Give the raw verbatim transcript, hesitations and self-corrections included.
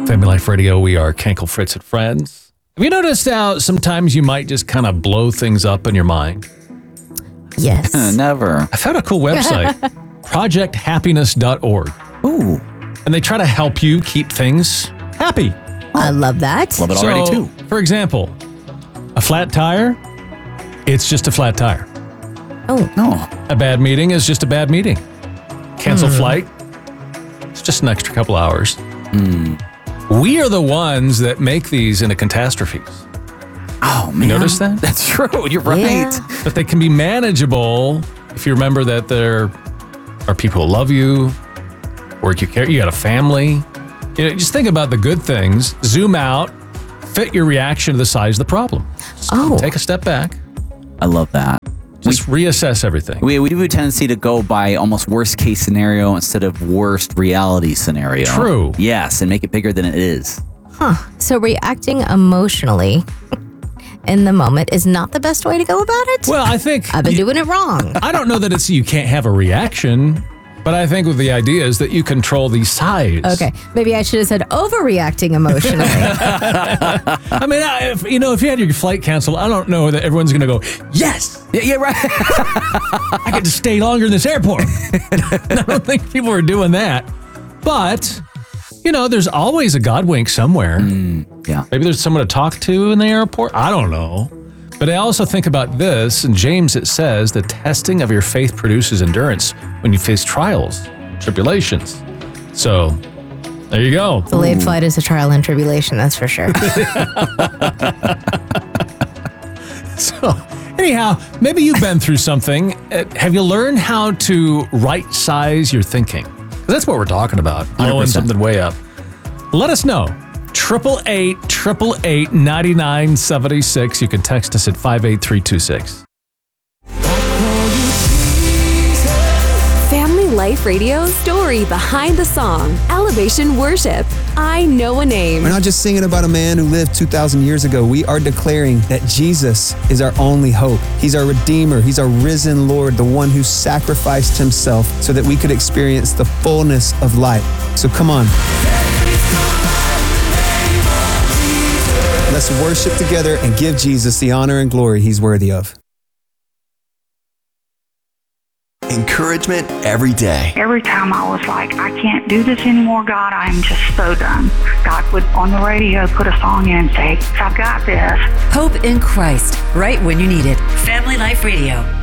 Family Life Radio, we are Kenkel, Fritz, and Friends. Have you noticed how sometimes you might just kind of blow things up in your mind? Yes. Never. I found a cool website, project happiness dot org. Ooh. And they try to help you keep things happy. I love that. Love it So, already, too. for example, a flat tire, it's just a flat tire. Oh. No. A bad meeting is just a bad meeting. Cancel Hmm. flight, it's just an extra couple hours. Mm. We are the ones that make these into catastrophes. Oh, man. You notice that? That's true. You're right. Yeah. But they can be manageable if you remember that there are people who love you, work you care, you got a family. You know, just think about the good things, zoom out, fit your reaction to the size of the problem. Oh. Take a step back, I love that. just reassess everything. We, we do have a tendency to go by almost worst case scenario instead of worst reality scenario. True. Yes, and make it bigger than it is. Huh. So reacting emotionally in the moment is not the best way to go about it? Well, I think I've been you- doing it wrong. I don't know that it's you can't have a reaction, but I think with the idea is that you control the size. Okay. Maybe I should have said overreacting emotionally. I mean, I- if, you know, if you had your flight canceled, I don't know that everyone's going to go, yes, Yeah, yeah, right. I get to stay longer in this airport. I don't think people are doing that. But, you know, there's always a God wink somewhere. yeah. Maybe there's someone to talk to in the airport. I don't know. But I also think about this. In James, it says, the testing of your faith produces endurance when you face trials, tribulations. So, there you go. Delayed flight is a trial and tribulation, that's for sure. So, anyhow, maybe you've been through something. Uh, Have you learned how to right size your thinking? 'Cause that's what we're talking about. one hundred Blowing percent. something way up. Let us know. Triple eight, triple eight, ninety nine seventy six. You can text us at five eight three two six. Family Life Radio, story behind the song, Elevation Worship. I know a name. We're not just singing about a man who lived two thousand years ago. We are declaring that Jesus is our only hope. He's our Redeemer. He's our risen Lord, the one who sacrificed himself so that we could experience the fullness of life. So come on. Let's worship together and give Jesus the honor and glory he's worthy of. Encouragement every day. Every time I was like, I can't do this anymore, God, I'm just so done. God would, on the radio, put a song in and say, I've got this. Hope in Christ, right when you need it. Family Life Radio.